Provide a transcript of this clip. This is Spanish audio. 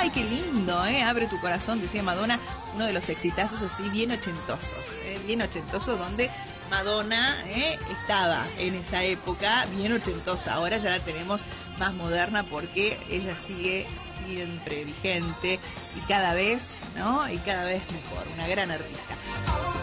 Ay, qué lindo, ¿eh? Abre tu corazón, decía Madonna, uno de los exitazos así bien ochentosos, bien ochentosos, donde Madonna estaba en esa época bien ochentosa. Ahora ya la tenemos más moderna porque ella sigue siempre vigente y cada vez, ¿no? Y cada vez mejor, una gran artista.